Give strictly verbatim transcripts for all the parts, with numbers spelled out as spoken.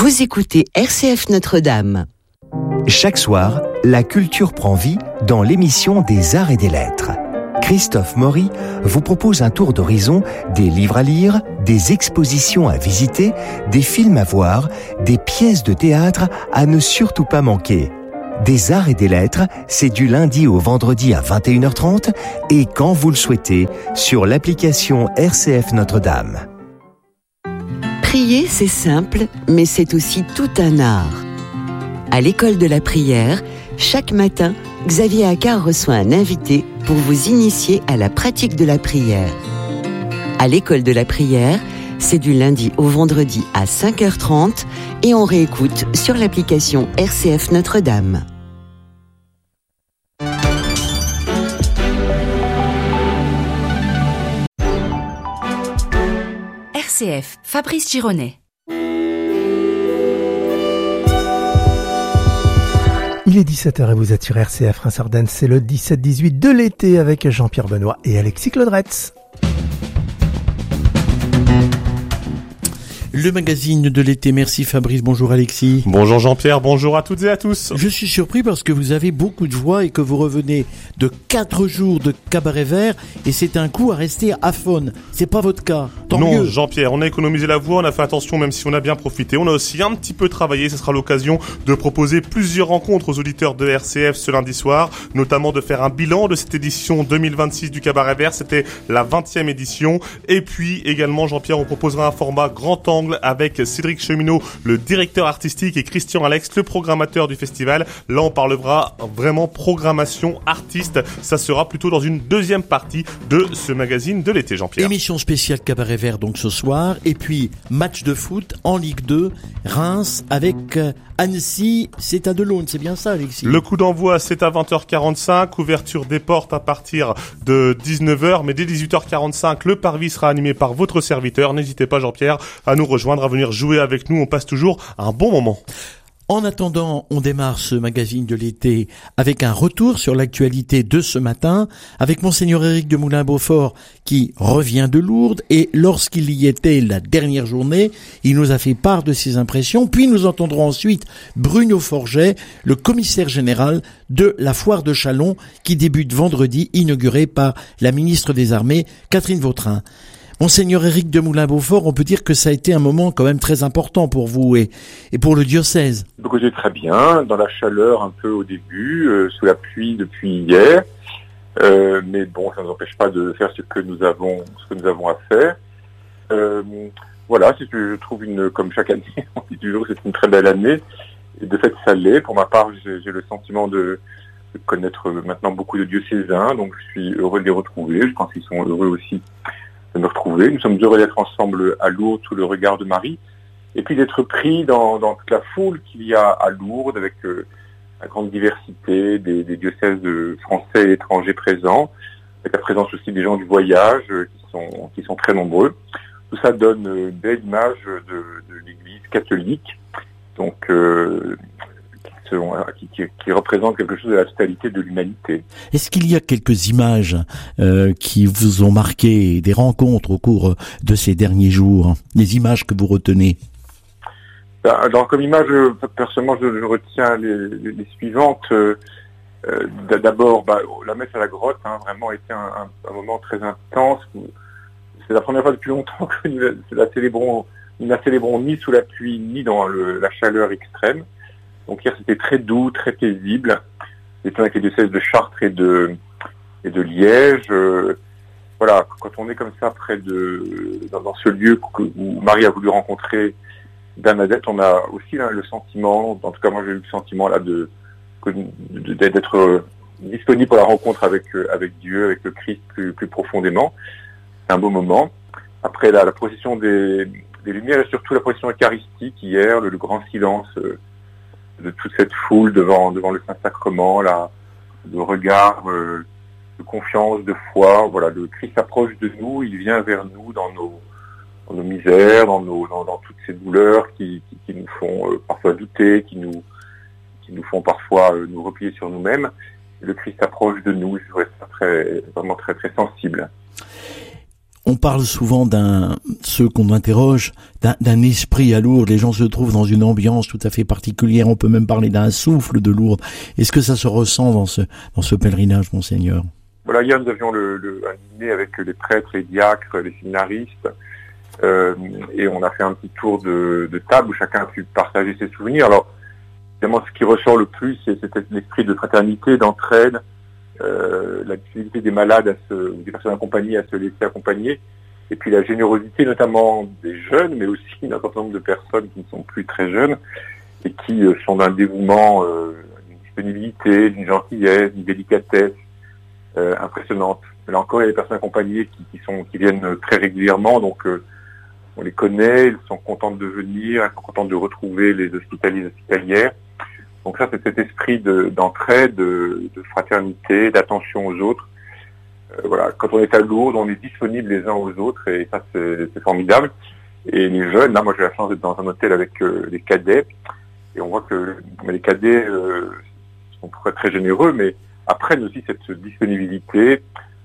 Vous écoutez R C F Notre-Dame. Chaque soir, la culture prend vie dans l'émission des Arts et des Lettres. Christophe Maury vous propose un tour d'horizon des livres à lire, des expositions à visiter, des films à voir, des pièces de théâtre à ne surtout pas manquer. Des Arts et des Lettres, c'est du lundi au vendredi à vingt et une heures trente et quand vous le souhaitez, sur l'application R C F Notre-Dame. Prier, c'est simple, mais c'est aussi tout un art. À l'école de la prière, chaque matin, Xavier Accard reçoit un invité pour vous initier à la pratique de la prière. À l'école de la prière, c'est du lundi au vendredi à cinq heures trente et on réécoute sur l'application R C F Notre-Dame. R C F, Fabrice Gironet. Il est dix-sept heures et vous êtes sur R C F Reims-Ardennes, c'est le dix-sept dix-huit de l'été avec Jean-Pierre Benoît et Alexis Claudretz. Le magazine de l'été, merci Fabrice, bonjour Alexis. Bonjour Jean-Pierre, bonjour à toutes et à tous. Je suis surpris parce que vous avez beaucoup de voix et que vous revenez de quatre jours de cabaret vert et c'est un coup à rester à faune. C'est pas votre cas, tant non, mieux. Non Jean-Pierre, on a économisé la voix, on a fait attention même si on a bien profité. On a aussi un petit peu travaillé, ce sera l'occasion de proposer plusieurs rencontres aux auditeurs de R C F ce lundi soir, notamment de faire un bilan de cette édition deux mille vingt-six du cabaret vert, c'était la vingtième édition. Et puis également Jean-Pierre, on proposera un format grand angle avec Cédric Cheminot, le directeur artistique, et Christian Alex, le programmateur du festival. Là, on parlera vraiment programmation artiste. Ça sera plutôt dans une deuxième partie de ce magazine de l'été, Jean-Pierre. Émission spéciale Cabaret Vert donc ce soir. Et puis, match de foot en Ligue deux, Reims avec Annecy. C'est à Delaune, c'est bien ça, Alexis? Le coup d'envoi, c'est à vingt heures quarante-cinq. Ouverture des portes à partir de dix-neuf heures. Mais dès dix-huit heures quarante-cinq, le parvis sera animé par votre serviteur. N'hésitez pas, Jean-Pierre, à nous rejoindre, à venir jouer avec nous. On passe toujours un bon moment. En attendant, on démarre ce magazine de l'été avec un retour sur l'actualité de ce matin, avec Monseigneur Éric de Moulin-Beaufort qui revient de Lourdes, et lorsqu'il y était la dernière journée, il nous a fait part de ses impressions, puis nous entendrons ensuite Bruno Forget, le commissaire général de la foire de Châlons, qui débute vendredi, inaugurée par la ministre des Armées, Catherine Vautrin. Monseigneur Éric de Moulin-Beaufort, on peut dire que ça a été un moment quand même très important pour vous et, et pour le diocèse. Écoutez, très bien, dans la chaleur un peu au début, euh, sous la pluie depuis hier, euh, mais bon, ça ne nous empêche pas de faire ce que nous avons, ce que nous avons à faire. Euh, voilà, c'est, je trouve une, comme chaque année, on dit toujours que c'est une très belle année, et de fait ça l'est. Pour ma part, j'ai, j'ai le sentiment de, de connaître maintenant beaucoup de diocésains, donc je suis heureux de les retrouver. Je pense qu'ils sont heureux aussi de me retrouver. Nous sommes heureux d'être ensemble à Lourdes sous le regard de Marie, et puis d'être pris dans, dans toute la foule qu'il y a à Lourdes, avec euh, la grande diversité des, des diocèses de français et étrangers présents, avec la présence aussi des gens du voyage euh, qui sont qui sont très nombreux. Tout ça donne une belle image de, de l'Église catholique, donc euh, Qui, qui, qui représente quelque chose de la totalité de l'humanité. Est-ce qu'il y a quelques images euh, qui vous ont marqué, des rencontres au cours de ces derniers jours, des images que vous retenez? Alors, comme image, personnellement, je, je retiens les, les, les suivantes. Euh, d'abord, bah, la messe à la grotte, hein, vraiment été un, un, un moment très intense. C'est la première fois depuis longtemps que nous la célébrons, nous la célébrons ni sous la pluie, ni dans le, la chaleur extrême. Donc hier c'était très doux, très paisible. J'étais avec les diocèses de Chartres et de et de Liège. Euh, voilà, quand on est comme ça près de dans, dans ce lieu où Marie a voulu rencontrer Bernadette, on a aussi là, le sentiment, en tout cas moi j'ai eu le sentiment là de, de d'être disponible pour la rencontre avec avec Dieu, avec le Christ plus plus profondément. C'est un beau moment. Après la, la procession des des lumières et surtout la procession eucharistique hier, le, le grand silence. Euh, de toute cette foule devant devant le Saint-Sacrement, là, de regard, euh, de confiance, de foi. Voilà, le Christ s'approche de nous, il vient vers nous dans nos dans nos misères, dans nos dans, dans toutes ces douleurs qui qui, qui nous font euh, parfois douter, qui nous qui nous font parfois euh, nous replier sur nous-mêmes. Et le Christ s'approche de nous, je trouvais ça très vraiment très très sensible. On parle souvent d'un, ceux qu'on interroge, d'un, d'un esprit à Lourdes. Les gens se trouvent dans une ambiance tout à fait particulière. On peut même parler d'un souffle de Lourdes. Est-ce que ça se ressent dans ce, dans ce pèlerinage, Monseigneur? Voilà, hier nous avions le, le, un dîner avec les prêtres, les diacres, les séminaristes, euh, et on a fait un petit tour de, de table où chacun a pu partager ses souvenirs. Alors, évidemment, ce qui ressort le plus, c'est, c'est l'esprit de fraternité, d'entraide, euh, la disponibilité des malades, à se, des personnes accompagnées, à se laisser accompagner, et puis la générosité, notamment des jeunes, mais aussi d'un certain nombre de personnes qui ne sont plus très jeunes et qui euh, sont d'un dévouement, euh, d'une disponibilité, d'une gentillesse, d'une délicatesse. Euh, impressionnante. Là encore, il y a des personnes accompagnées qui, qui sont, qui viennent très régulièrement, donc euh, on les connaît, ils sont contentes de venir, elles sont contentes de retrouver les hospitaliers et hospitalières. Donc ça, c'est cet esprit de, d'entraide, de, de fraternité, d'attention aux autres. Euh, voilà, quand on est à Lourdes, on est disponibles les uns aux autres, et ça, c'est, c'est formidable. Et les jeunes, là, moi, j'ai la chance d'être dans un hôtel avec euh, les cadets, et on voit que les cadets euh, sont très, très généreux, mais apprennent aussi cette disponibilité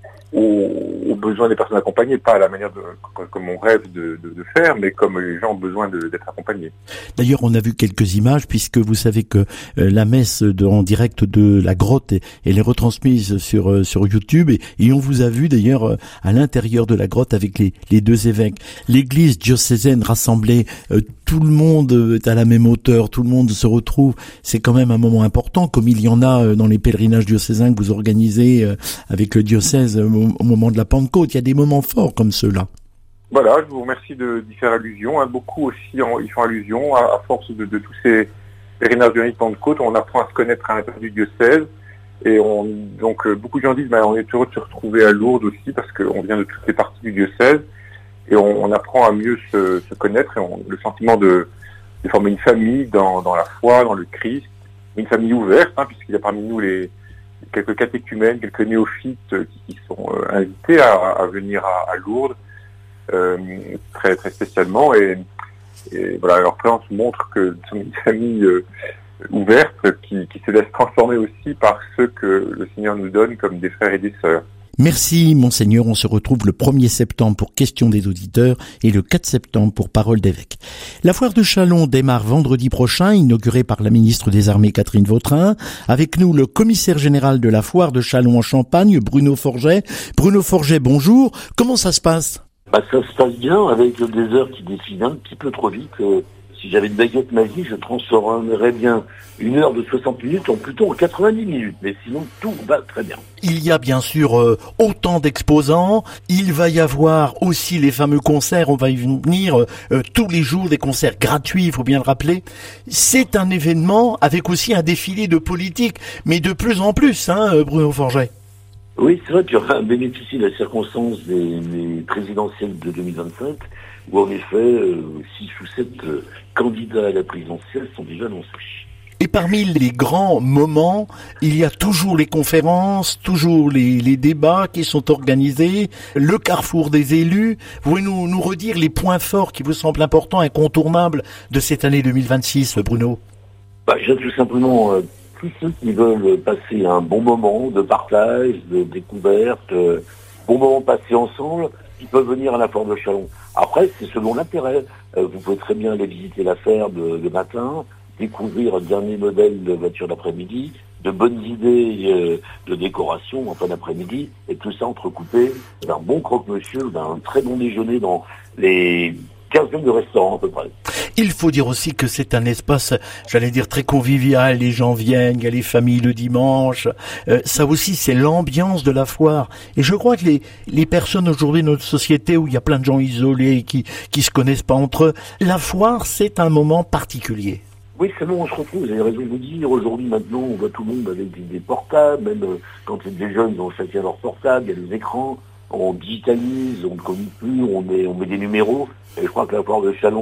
aux, aux besoins des personnes accompagnées, pas à la manière de, comme on rêve de, de, de faire, mais comme les gens ont besoin de, d'être accompagnés. D'ailleurs, on a vu quelques images, puisque vous savez que euh, la messe de, en direct de la grotte, elle est retransmise sur euh, sur YouTube, et, et on vous a vu d'ailleurs euh, à l'intérieur de la grotte avec les, les deux évêques. L'église diocésaine rassemblée, euh, tout le monde est à la même hauteur, tout le monde se retrouve. C'est quand même un moment important, comme il y en a dans les pèlerinages diocésains que vous organisez avec le diocèse au moment de la Pentecôte. Il y a des moments forts comme ceux-là. Voilà, je vous remercie de, d'y faire allusion. Hein. Beaucoup aussi en, y font allusion. À, à force de, de tous ces pèlerinages de Pentecôte, on apprend à se connaître à l'intérieur du diocèse. Et on, donc beaucoup de gens disent, bah, on est heureux de se retrouver à Lourdes aussi, parce qu'on vient de toutes les parties du diocèse. Et on, on apprend à mieux se, se connaître, et on, le sentiment de, de former une famille dans, dans la foi, dans le Christ, une famille ouverte, hein, puisqu'il y a parmi nous les quelques catéchumènes, quelques néophytes qui, qui sont euh, invités à, à venir à, à Lourdes, euh, très très spécialement. Et, et voilà, leur présence montre que nous sommes une famille euh, ouverte qui, qui se laisse transformer aussi par ceux que le Seigneur nous donne comme des frères et des sœurs. Merci, Monseigneur. On se retrouve le premier septembre pour Questions des auditeurs et le quatre septembre pour Parole d'évêque. La foire de Châlons démarre vendredi prochain, inaugurée par la ministre des Armées Catherine Vautrin. Avec nous, le commissaire général de la foire de Châlons en Champagne, Bruno Forget. Bruno Forget, bonjour. Comment ça se passe? Bah, ça se passe bien, avec des heures qui défilent un petit peu trop vite. Euh, si j'avais une baguette magique, je transformerais bien une heure de soixante minutes en plutôt en quatre-vingt-dix minutes. Mais sinon, tout va très bien. Il y a bien sûr euh, autant d'exposants. Il va y avoir aussi les fameux concerts. On va y venir euh, tous les jours, des concerts gratuits, il faut bien le rappeler. C'est un événement avec aussi un défilé de politique, mais de plus en plus, hein, Bruno Forget. Oui, c'est vrai qu'il y aura bénéficié de la circonstance des, des présidentielles de deux mille vingt-cinq, où en effet, euh, six ou sept euh, candidats à la présidentielle sont déjà annoncés. Et parmi les grands moments, il y a toujours les conférences, toujours les, les débats qui sont organisés, le carrefour des élus. Vous pouvez nous, nous redire les points forts qui vous semblent importants, incontournables de cette année deux mille vingt-six, Bruno? Bah, je tout simplement... Euh, tous ceux qui veulent passer un bon moment de partage, de découverte, euh, bon moment passé ensemble, ils peuvent venir à la foire de Châlons. Après, c'est selon l'intérêt. Euh, vous pouvez très bien aller visiter la ferme le, le matin, découvrir un dernier modèle de voiture d'après-midi, de bonnes idées euh, de décoration en fin d'après-midi, et tout ça entrecoupé d'un bon croque-monsieur, d'un très bon déjeuner dans les quinzaine de restaurants à peu près. Il faut dire aussi que c'est un espace, j'allais dire, très convivial. Les gens viennent, il y a les familles le dimanche. Euh, ça aussi, c'est l'ambiance de la foire. Et je crois que les, les personnes aujourd'hui dans notre société où il y a plein de gens isolés qui qui se connaissent pas entre eux, la foire, c'est un moment particulier. Oui, c'est bon, on se retrouve, vous avez raison de vous dire. Aujourd'hui, maintenant, on voit tout le monde avec des, des portables, même euh, quand c'est des jeunes, ils ont chacun leur portable, il y a des écrans, on digitalise, on ne communique plus, on met, on met des numéros. Et je crois que la foire de Châlons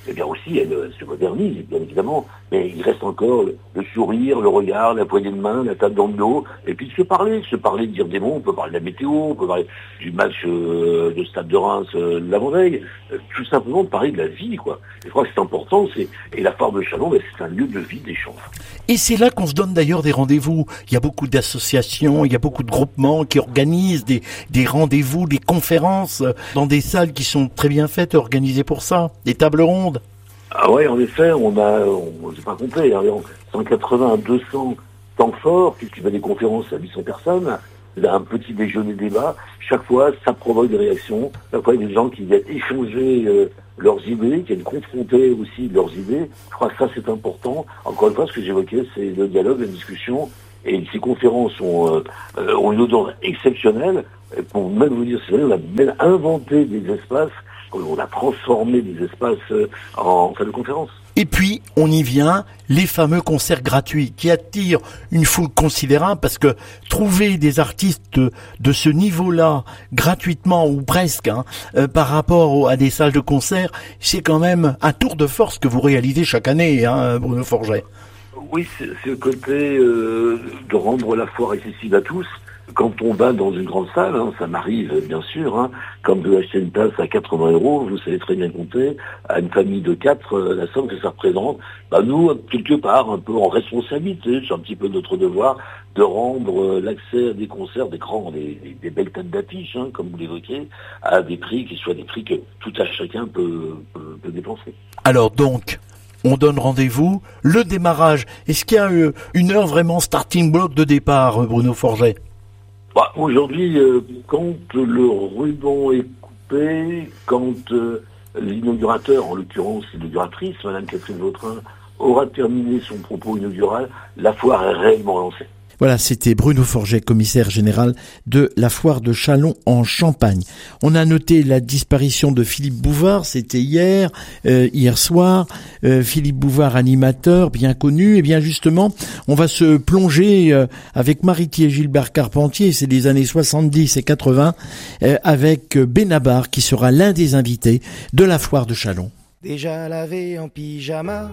eh bien aussi, elle, elle se modernise, bien évidemment, mais il reste encore le, le sourire, le regard, la poignée de main, la table dans le dos, et puis de se parler, se parler, de dire des mots, on peut parler de la météo, on peut parler du match euh, de Stade de Reims euh, l'avant-veille, euh, tout simplement de parler de la vie, quoi. Et je crois que c'est important, c'est, et la foire de Châlons, ben, c'est un lieu de vie, d'échange. Et c'est là qu'on se donne d'ailleurs des rendez-vous. Il y a beaucoup d'associations, il y a beaucoup de groupements qui organisent des, des rendez-vous, des conférences dans des salles qui sont très bien faites, organisées pour ça, des tables rondes. Ah ouais, en effet, on a, on, j'ai pas compté, hein, cent quatre-vingts à deux cents temps forts, puisqu'il y a des conférences à huit cents personnes, il y a un petit déjeuner débat, chaque fois ça provoque des réactions, chaque fois il y a des gens qui viennent échanger euh, leurs idées, qui viennent confronter aussi leurs idées. Je crois que ça c'est important. Encore une fois, ce que j'évoquais, c'est le dialogue, la discussion, et ces conférences ont, euh, ont une odeur exceptionnelle. Et pour même vous dire, c'est vrai, on a même inventé des espaces, on a transformé des espaces euh, en salle de conférence. Et puis, on y vient, les fameux concerts gratuits qui attirent une foule considérable parce que trouver des artistes de, de ce niveau-là, gratuitement ou presque, hein, euh, par rapport au, à des salles de concert, c'est quand même un tour de force que vous réalisez chaque année, hein, Bruno Forget. Oui, c'est, c'est le côté euh, de rendre la foire accessible à tous. Quand on va dans une grande salle, hein, ça m'arrive bien sûr, hein, comme de acheter une place à quatre-vingts euros, vous savez très bien compter, à une famille de quatre, euh, la somme que ça représente, bah nous, quelque part, un peu en responsabilité, c'est un petit peu notre devoir, de rendre euh, l'accès à des concerts, des grands, des, des, des belles têtes d'affiche, hein, comme vous l'évoquez, à des prix qui soient des prix que tout à chacun peut, peut, peut dépenser. Alors donc, on donne rendez-vous, le démarrage, est-ce qu'il y a euh, une heure vraiment starting block de départ, Bruno Forget ? Bah, aujourd'hui, euh, quand le ruban est coupé, quand euh, l'inaugurateur, en l'occurrence l'inauguratrice, Madame Catherine Vautrin, aura terminé son propos inaugural, la foire est réellement lancée. Voilà, c'était Bruno Forget, commissaire général de la foire de Châlons en Champagne. On a noté la disparition de Philippe Bouvard, c'était hier, euh, hier soir. Euh, Philippe Bouvard, animateur, bien connu. Et bien justement, on va se plonger euh, avec Maritier Gilbert Carpentier, c'est des années soixante-dix et quatre-vingts, euh, avec Benabar qui sera l'un des invités de la foire de Châlons. Déjà lavé en pyjama,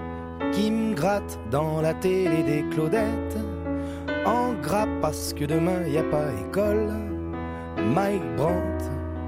qui me gratte dans la télé des Claudettes. En gras parce que demain y a pas école. Mike Brandt